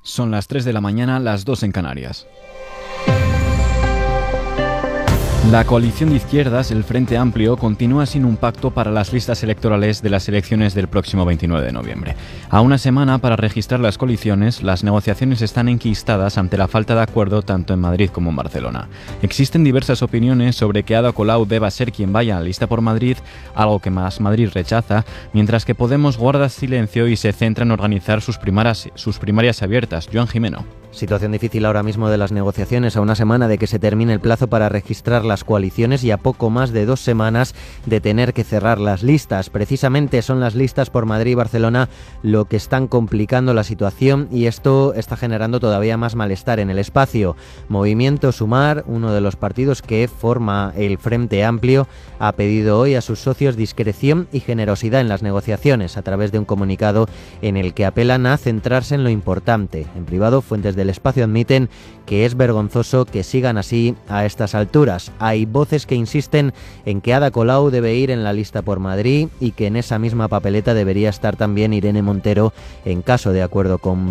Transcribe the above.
Son las 3 de la mañana, las 2 en Canarias. La coalición de izquierdas, el Frente Amplio, continúa sin un pacto para las listas electorales de las elecciones del próximo 29 de noviembre. A una semana para registrar las coaliciones, las negociaciones están enquistadas ante la falta de acuerdo tanto en Madrid como en Barcelona. Existen diversas opiniones sobre que Ada Colau deba ser quien vaya a la lista por Madrid, algo que Más Madrid rechaza, mientras que Podemos guarda silencio y se centra en organizar sus primarias abiertas. Joan Jimeno. Situación difícil ahora mismo de las negociaciones, a una semana de que se termine el plazo para registrar las coaliciones y a poco más de 2 semanas de tener que cerrar las listas. Precisamente son las listas por Madrid y Barcelona lo que están complicando la situación, y esto está generando todavía más malestar en el espacio. Movimiento Sumar, uno de los partidos que forma el Frente Amplio, ha pedido hoy a sus socios discreción y generosidad en las negociaciones a través de un comunicado en el que apelan a centrarse en lo importante. En privado, fuentes del espacio admiten que es vergonzoso que sigan así a estas alturas. Hay voces que insisten en que Ada Colau debe ir en la lista por Madrid y que en esa misma papeleta debería estar también Irene Montero en caso de acuerdo con